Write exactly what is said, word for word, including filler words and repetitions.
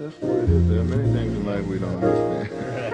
that's what it is. There are many things in life we don't understand.